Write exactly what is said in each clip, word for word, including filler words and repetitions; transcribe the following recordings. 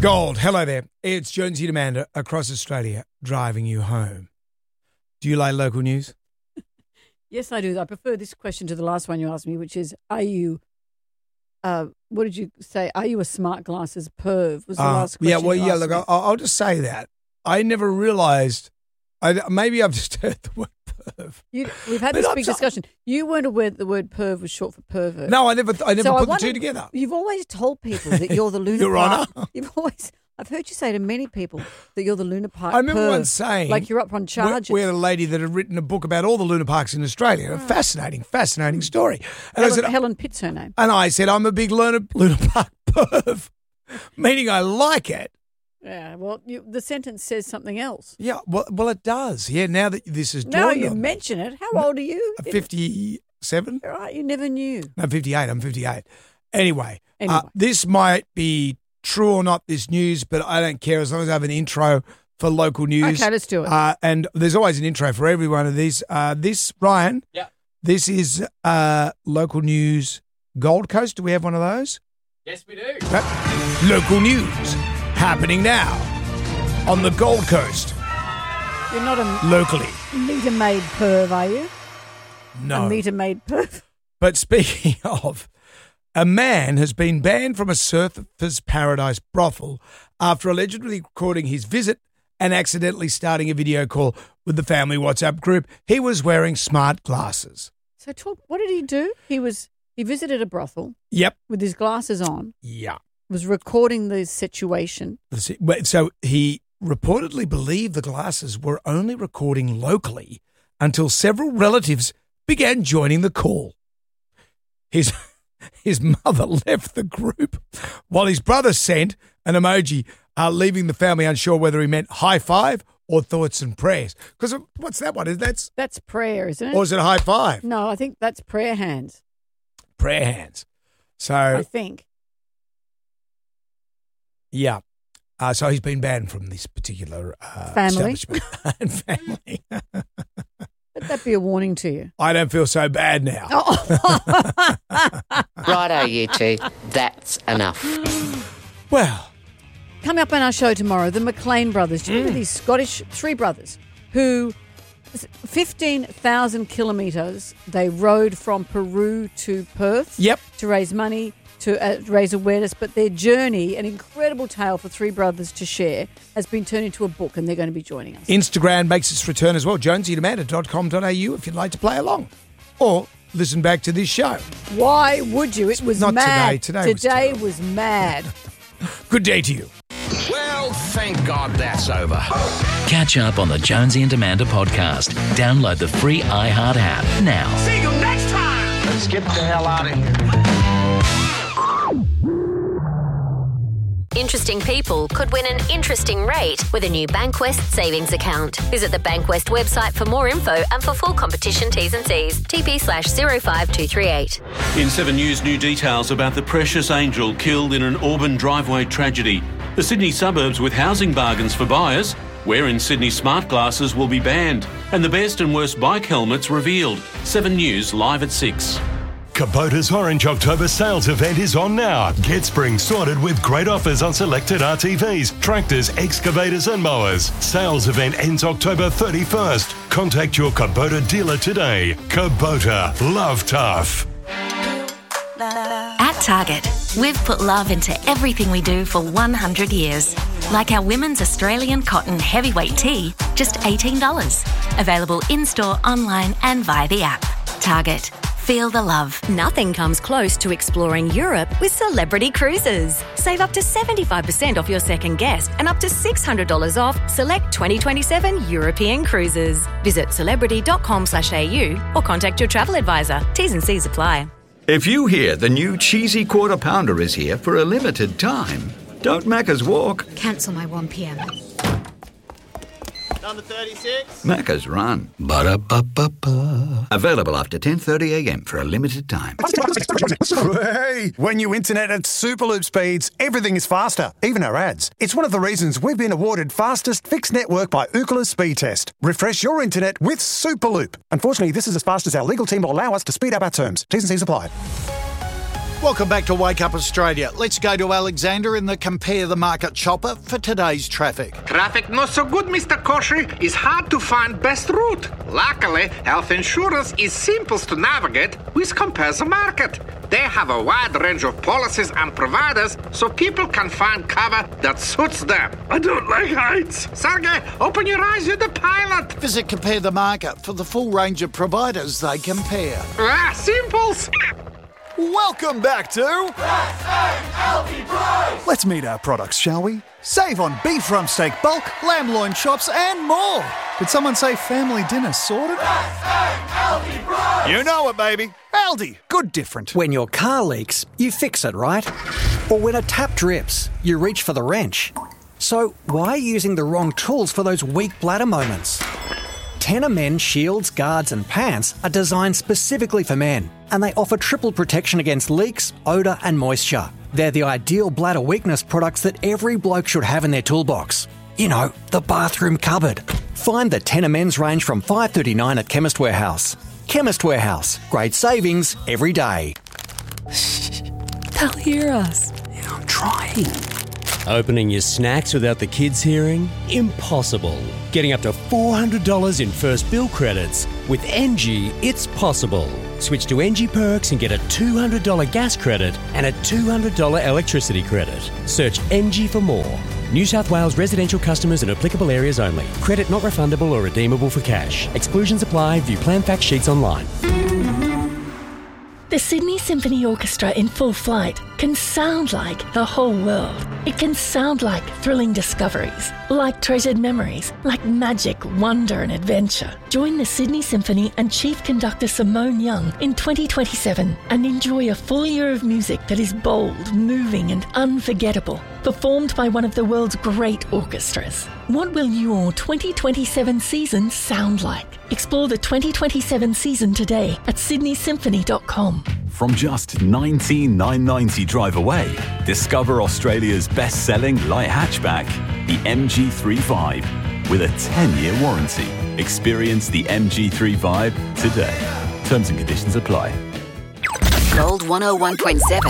Gold, hello there. It's Jonesy and Amanda across Australia driving you home. Do you like local news? Yes, I do. I prefer this question to the last one you asked me, which is, are you, uh, what did you say? Are you a smart glasses perv was the Uh, last question yeah, well, you yeah, asked look, me. I'll, I'll just say that. I never realised, I, maybe I've just heard the word perv. You, we've had But this I'm big so- discussion. You weren't aware that the word perv was short for pervert. No, I never I never So I put the wondered- two together. You've always told people that you're the Luna Your Park. Honour. You've always, I've heard you say to many people that you're the Luna Park I remember perv. once saying, like you're up on we- charges. we had a lady that had written a book about all the Luna Parks in Australia. A fascinating, fascinating story. And I Helen, said, Helen Pitt's her name. and I said, I'm a big Luna, Luna Park perv, meaning I like it. Yeah, well, you, the sentence says something else. Yeah, well, well, it does. Yeah, now that this is Now dawned you on me. mention it. How old are you? fifty-seven? Right, you never knew. No, fifty-eight. I'm fifty-eight. Anyway, Anyway. Uh, this might be true or not, this news, but I don't care as long as I have an intro for local news. Okay, let's do it. Uh, and there's always an intro for every one of these. Uh, this, Ryan, Yeah. this is uh, local news Gold Coast. Do we have one of those? Yes, we do. Uh, local news happening now on the Gold Coast, You're not a locally. meter-made perv, are you? No. A meter-made perv. But speaking of, a man has been banned from a Surfers Paradise brothel after allegedly recording his visit and accidentally starting a video call with the family WhatsApp group. He was wearing smart glasses. So, talk. What did he do? He was he visited a brothel Yep. with his glasses on. Yeah. Was recording the situation. So he reportedly believed the glasses were only recording locally until several relatives began joining the call. His his mother left the group while his brother sent an emoji uh, leaving the family unsure whether he meant high five or thoughts and prayers. Because what's that one? Is that's That's prayer, isn't it? or is it a high five? No, I think that's prayer hands. Prayer hands. So I think. yeah. Uh, so he's been banned from this particular uh, Family. establishment and family. Let that be a warning to you. I don't feel so bad now. Oh. Righto, you two. That's enough. Well, Coming up on our show tomorrow, the McLean brothers. Do you remember these Scottish three brothers who fifteen thousand kilometres they rode from Peru to Perth yep. to raise money, to uh, raise awareness, but their journey, an incredible tale for three brothers to share, has been turned into a book and they're going to be joining us. Instagram makes its return as well. jonesy and amanda dot com dot a u if you'd like to play along. Or listen back to this show. Why would you? It was Not mad. today. Today was Today terrible. was mad. Good day to you. Well, thank God that's over. Catch up on the Jonesy and Amanda podcast. Download the free iHeart app now. See you next time. Let's get the hell out of here. Interesting people could win an interesting rate with a new Bankwest savings account. Visit the Bankwest website for more info and for full competition T's and C's. T P slash zero five two three eight. In seven News, new details about the precious angel killed in an Auburn driveway tragedy. The Sydney suburbs with housing bargains for buyers. Where in Sydney smart glasses will be banned. And the best and worst bike helmets revealed. seven News live at six. Kubota's Orange October sales event is on now. Get spring sorted with great offers on selected R T Vs, tractors, excavators and mowers. Sales event ends October thirty-first. Contact your Kubota dealer today. Kubota, love tough. At Target, we've put love into everything we do for one hundred years. Like our women's Australian cotton heavyweight tee, just eighteen dollars. Available in-store, online and via the app. Target. Feel the love. Nothing comes close to exploring Europe with Celebrity Cruises. Save up to seventy-five percent off your second guest and up to six hundred dollars off select twenty twenty-seven European cruises. Visit celebrity dot com slash a u or contact your travel advisor. T's and C's apply. If you hear the new cheesy quarter pounder is here for a limited time, don't Macca's walk. Cancel my one p.m. Number thirty-six. Macca's run. Ba-da-ba-ba-ba. Available after ten thirty a.m. for a limited time. Hey, when you internet at Superloop speeds, everything is faster, even our ads. It's one of the reasons we've been awarded fastest fixed network by Ookla Speed Test. Refresh your internet with Superloop. Unfortunately, this is as fast as our legal team will allow us to speed up our terms. T's and C's apply. Welcome back to Wake Up Australia. Let's go to Alexander in the Compare the Market chopper for today's traffic. Traffic not so good, Mister Koshy. It's hard to find best route. Luckily, health insurance is simple to navigate with Compare the Market. They have a wide range of policies and providers so people can find cover that suits them. I don't like heights. Sergey, open your eyes, you're the pilot. Visit Compare the Market for the full range of providers they compare. Ah, simples. Welcome back to Let's meet our products, shall we? Save on beef rump steak bulk, lamb loin chops and more. Did someone say family dinner sorted? You know it, baby. Aldi, good different. When your car leaks, you fix it, right? Or when a tap drips, you reach for the wrench. So why are you using the wrong tools for those weak bladder moments? Tenor Men shields, guards and pants are designed specifically for men, and they offer triple protection against leaks, odour and moisture. They're the ideal bladder weakness products that every bloke should have in their toolbox. You know, the bathroom cupboard. Find the Tenor Men's range from five dollars thirty-nine at Chemist Warehouse. Chemist Warehouse. Great savings every day. They'll hear us. Yeah, I'm trying. Opening your snacks without the kids hearing? Impossible. Getting up to four hundred dollars in first bill credits. With N G, it's possible. Switch to N G Perks and get a two hundred dollars gas credit and a two hundred dollars electricity credit. Search N G for more. New South Wales residential customers in applicable areas only. Credit not refundable or redeemable for cash. Exclusions apply. View plan fact sheets online. The Sydney Symphony Orchestra in full flight can sound like the whole world. It can sound like thrilling discoveries, like treasured memories, like magic, wonder and adventure. Join the Sydney Symphony and Chief Conductor Simone Young in twenty twenty-seven and enjoy a full year of music that is bold, moving and unforgettable, performed by one of the world's great orchestras. What will your twenty twenty-seven season sound like? Explore the twenty twenty-seven season today at sydney symphony dot com. From just nineteen thousand nine hundred ninety drive away, discover Australia's best-selling light hatchback, the M G thirty-five, with a ten-year warranty. Experience the M G thirty-five today. Terms and conditions apply. Gold one oh one point seven.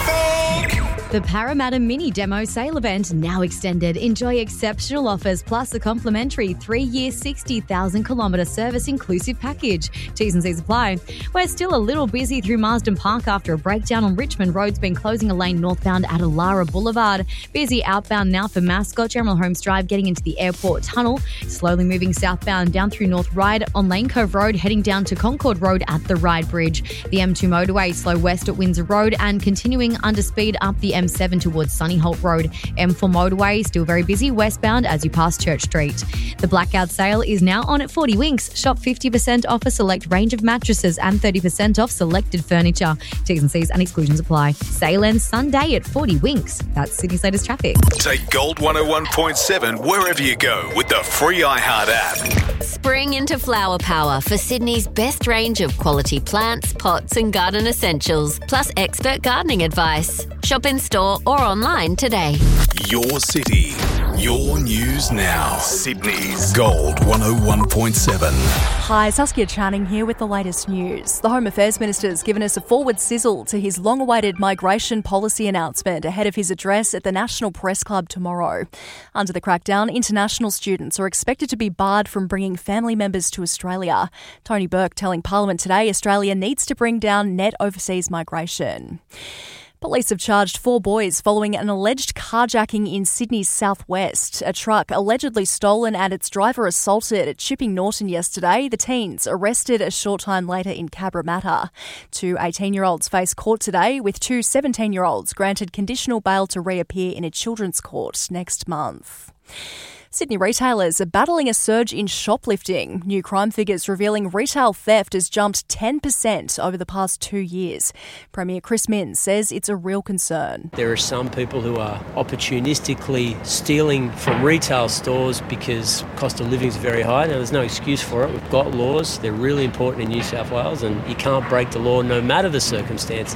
The Parramatta Mini Demo Sale Event now extended. Enjoy exceptional offers plus a complimentary three-year, sixty thousand kilometre service inclusive package. T's and C's apply. We're still a little busy through Marsden Park after a breakdown on Richmond Road's been closing a lane northbound at Alara Boulevard. Busy outbound now for Mascot, General Holmes Drive getting into the airport tunnel. Slowly moving southbound down through North Ryde on Lane Cove Road heading down to Concord Road at the Ryde Bridge. The M two motorway slow west at Windsor Road and continuing under speed up the M seven towards Sunny Holt Road. M four motorway still very busy westbound as you pass Church Street. The blackout sale is now on at forty Winks. Shop fifty percent off a select range of mattresses and thirty percent off selected furniture. T's and C's and exclusions apply. Sale ends Sunday at forty Winks. That's Sydney's latest traffic. Take Gold one oh one point seven wherever you go with the free iHeart app. Spring into flower power for Sydney's best range of quality plants, pots and garden essentials, plus expert gardening advice. Shop in store or online today. Your city, your news now. Sydney's Gold one oh one point seven. Hi, Saskia Channing here with the latest news. The Home Affairs Minister has given us a forward sizzle to his long-awaited migration policy announcement ahead of his address at the National Press Club tomorrow. Under the crackdown, international students are expected to be barred from bringing family members to Australia. Tony Burke telling Parliament today Australia needs to bring down net overseas migration. Police have charged four boys following an alleged carjacking in Sydney's southwest. A truck allegedly stolen and its driver assaulted at Chipping Norton yesterday. The teens arrested a short time later in Cabramatta. Two eighteen-year-olds face court today, with two seventeen-year-olds granted conditional bail to reappear in a children's court next month. Sydney retailers are battling a surge in shoplifting. New crime figures revealing retail theft has jumped ten percent over the past two years. Premier Chris Minns says it's a real concern. There are some people who are opportunistically stealing from retail stores because cost of living is very high. Now, there's no excuse for it. We've got laws. They're really important in New South Wales, and you can't break the law no matter the circumstances.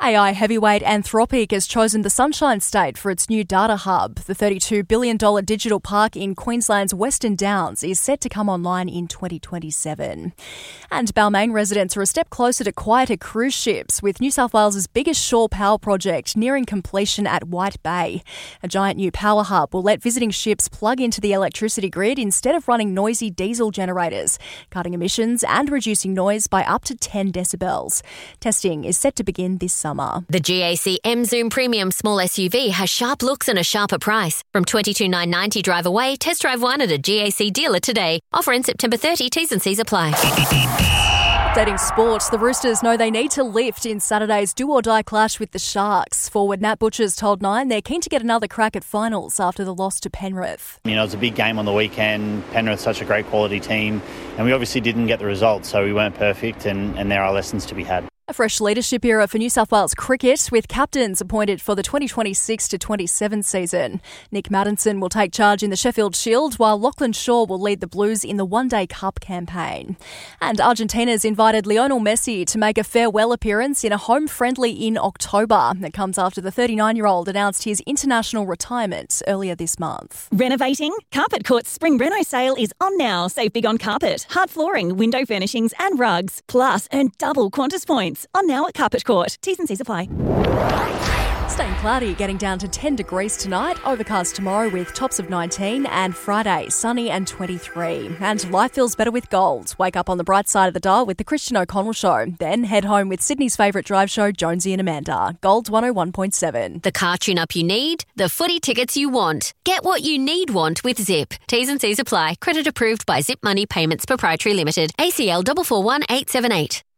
A I heavyweight Anthropic has chosen the Sunshine State for its new data hub. The thirty-two billion dollars digital park in Queensland's Western Downs is set to come online in twenty twenty-seven. And Balmain residents are a step closer to quieter cruise ships, with New South Wales' biggest shore power project nearing completion at White Bay. A giant new power hub will let visiting ships plug into the electricity grid instead of running noisy diesel generators, cutting emissions and reducing noise by up to ten decibels. Testing is set to begin this summer. The G A C M Zoom Premium Small S U V has sharp looks and a sharper price. From twenty-two thousand nine hundred ninety drive away, test drive one at a G A C dealer today. Offer in September thirtieth, T's and C's apply. Updating sports, the Roosters know they need to lift in Saturday's do-or-die clash with the Sharks. Forward Nat Butchers told Nine they're keen to get another crack at finals after the loss to Penrith. You know, it was a big game on the weekend. Penrith's such a great quality team, and we obviously didn't get the result, so we weren't perfect, and, and there are lessons to be had. A fresh leadership era for New South Wales cricket, with captains appointed for the twenty twenty-six to twenty-seven season. Nick Maddinson will take charge in the Sheffield Shield, while Lachlan Shaw will lead the Blues in the One Day Cup campaign. And Argentina's invited Lionel Messi to make a farewell appearance in a home friendly in October. That comes after the thirty-nine-year-old announced his international retirement earlier this month. Renovating? Carpet Court's Spring Reno sale is on now. Save big on carpet, hard flooring, window furnishings and rugs. Plus, earn double Qantas points. On now at Carpet Court. T's and C's apply. Staying cloudy, getting down to ten degrees tonight. Overcast tomorrow with tops of nineteen, and Friday sunny and twenty-three. And life feels better with gold. Wake up on the bright side of the dial with the Christian O'Connell Show. Then head home with Sydney's favourite drive show, Jonesy and Amanda. Gold one oh one point seven. The car tune-up you need, the footy tickets you want. Get what you need want with Zip. T's and C's apply. Credit approved by Zip Money Payments Proprietary Limited. A C L four four one eight seven eight.